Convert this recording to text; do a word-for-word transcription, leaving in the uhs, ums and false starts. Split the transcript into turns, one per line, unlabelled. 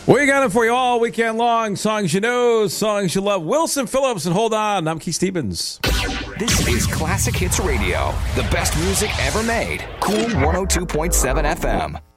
We got it for you all weekend long. Songs you know, songs you love. Wilson Phillips, and hold on, I'm Keith Stevens.
This is Classic Hits Radio, the best music ever made. Cool one oh two point seven F M.